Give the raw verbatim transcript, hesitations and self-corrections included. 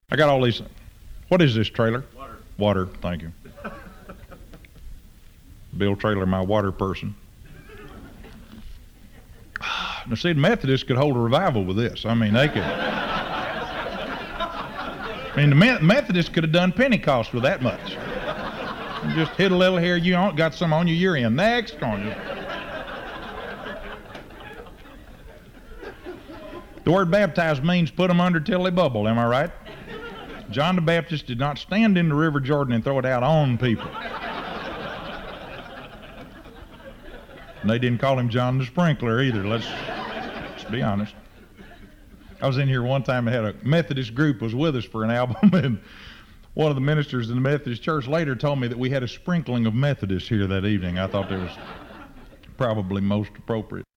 I got all these. What is this trailer? Water. Water, thank you. Bill Trailer, my water person. Now, see, the Methodists could hold a revival with this. I mean, they could. I mean, the Methodists could have done Pentecost with that much. You just hit a little here, you on, got some on you, you're in. Next on you. The word baptize means put them under till they bubble, am I right? John the Baptist did not stand in the River Jordan and throw it out on people. And they didn't call him John the Sprinkler either, let's, let's be honest. I was in here one time and had a Methodist group was with us for an album, and one of the ministers in the Methodist church later told me that we had a sprinkling of Methodists here that evening. I thought that was probably most appropriate.